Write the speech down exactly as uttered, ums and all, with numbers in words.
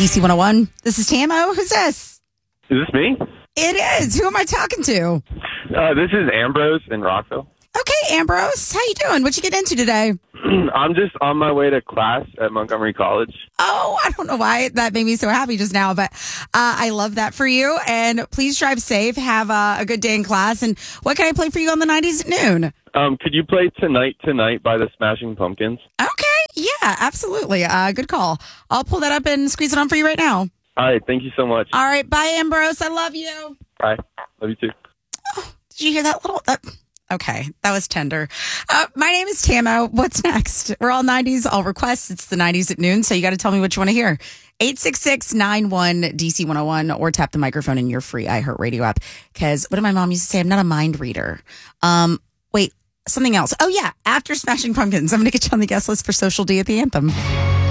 D C one oh one. This is Tamo. Who's this? Is this me? It is. Who am I talking to? Uh, this is Ambrose in Rockville. Okay, Ambrose. How you doing? What you get into today? I'm just on my way to class at Montgomery College. Oh, I don't know why that made me so happy just now, but uh, I love that for you. And please drive safe. Have uh, a good day in class. And what can I play for you on the nineties at noon? Um, could you play Tonight Tonight by the Smashing Pumpkins? Okay. Yeah, absolutely. Uh, good call. I'll pull that up and squeeze it on for you right now. All right. Thank you so much. All right. Bye, Ambrose. I love you. Bye. Love you too. Oh, did you hear that little... That, okay. That was tender. Uh, my name is Tamo. What's next? We're all nineties, all requests. It's the nineties at noon, so you got to tell me what you want to hear. eight six six, nine one, D C one oh one or tap the microphone in your free iHeartRadio app. Because what did my mom used to say? I'm not a mind reader. Um, wait, something else. Oh, yeah. After Smashing Pumpkins, I'm going to get you on the guest list for Social D at the Anthem.